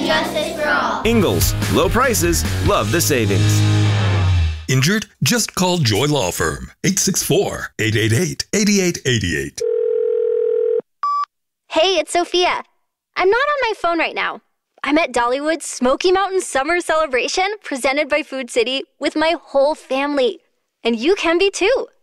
justice for all. Ingalls, low prices, love the savings. Injured? Just call Joy Law Firm, 864-888-8888. Hey, it's Sophia. I'm not on my phone right now. I'm at Dollywood's Smoky Mountain Summer Celebration presented by Food City with my whole family. And you can be too.